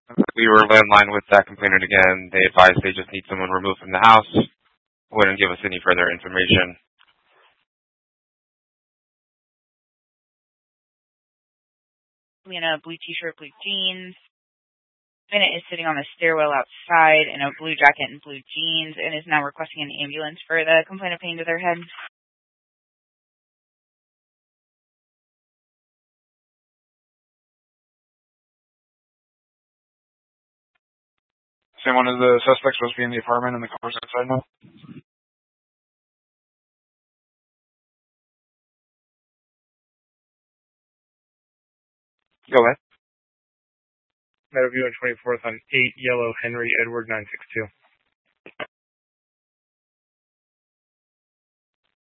We were landline with that complainant again. They advised they just need someone removed from the house. Wouldn't give us any further information. In a blue t-shirt, blue jeans. Bennett is sitting on the stairwell outside in a blue jacket and blue jeans and is now requesting an ambulance for the complaint of pain to their head. Same one as the suspect supposed to be in the apartment and the car's outside now? Go ahead. Meadowview and 24th on 8 Yellow Henry Edward 962.